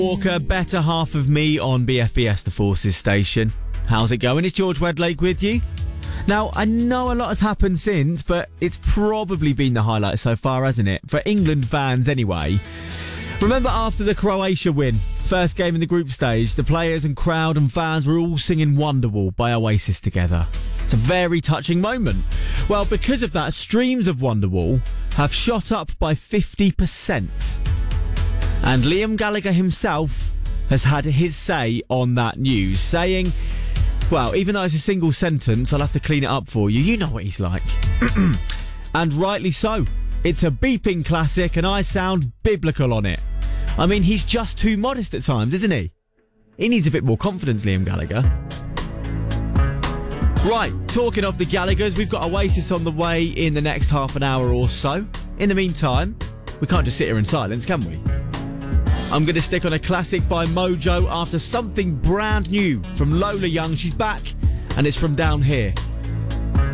Walker, better half of me on BFBS The Forces station. How's it going? It's George Wedlake with you. Now, I know a lot has happened since, but it's probably been the highlight so far, hasn't it? For England fans anyway. Remember after the Croatia win, first game in the group stage, the players and crowd and fans were all singing Wonderwall by Oasis together. It's a very touching moment. Well, because of that, streams of Wonderwall have shot up by 50%. And Liam Gallagher himself has had his say on that news, saying, well, even though it's a single sentence, I'll have to clean it up for you. You know what he's like. And rightly so. It's a beeping classic and I sound biblical on it. I mean, he's just too modest at times, isn't he? He needs a bit more confidence, Liam Gallagher. Right, talking of the Gallaghers, we've got Oasis on the way in the next half an hour or so. In the meantime, we can't just sit here in silence, can we? I'm going to stick on a classic by Mojo after something brand new from Lola Young. She's back, and it's from Down Here.